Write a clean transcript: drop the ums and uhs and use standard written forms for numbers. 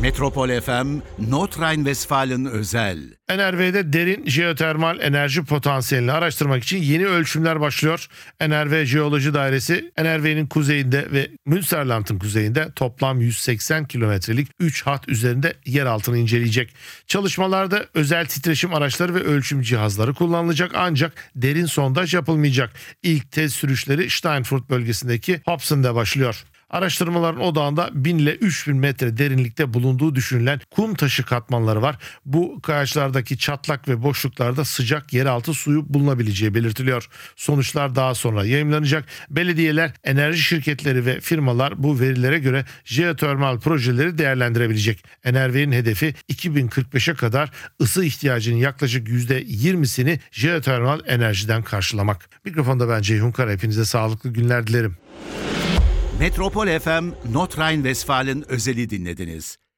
Metropol FM, Nordrhein-Westfalen özel. NRV'de derin jeotermal enerji potansiyelini araştırmak için yeni ölçümler başlıyor. NRV Jeoloji Dairesi, NRV'nin kuzeyinde ve Münsterland'ın kuzeyinde toplam 180 kilometrelik 3 hat üzerinde yer altını inceleyecek. Çalışmalarda özel titreşim araçları ve ölçüm cihazları kullanılacak, ancak derin sondaj yapılmayacak. İlk test sürüşleri Steinfurt bölgesindeki Hobson'da başlıyor. Araştırmaların odağında 1000 ile 3000 metre derinlikte bulunduğu düşünülen kum taşı katmanları var. Bu kayaçlardaki çatlak ve boşluklarda sıcak yeraltı suyu bulunabileceği belirtiliyor. Sonuçlar daha sonra yayımlanacak. Belediyeler, enerji şirketleri ve firmalar bu verilere göre jeotermal projeleri değerlendirebilecek. NRV'nin hedefi 2045'e kadar ısı ihtiyacının yaklaşık %20'sini jeotermal enerjiden karşılamak. Mikrofonda ben Ceyhun Kara. Hepinize sağlıklı günler dilerim. Metropol FM, Nordrhein-Westfalen özeli dinlediniz.